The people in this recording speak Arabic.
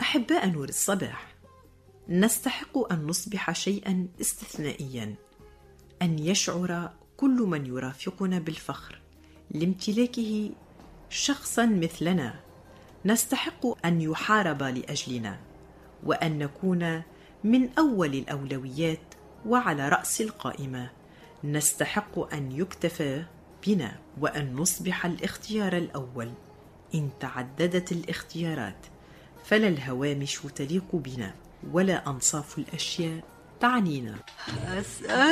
أحباء نور الصباح، نستحق أن نصبح شيئا استثنائيا، أن يشعر كل من يرافقنا بالفخر لامتلاكه شخصا مثلنا. نستحق أن يحارب لأجلنا، وأن نكون من أول الأولويات وعلى رأس القائمة. نستحق أن يكتفى بنا وأن نصبح الاختيار الأول. إن تعددت الاختيارات فلا الهوامش تليق بنا، ولا أنصاف الأشياء تعنينا.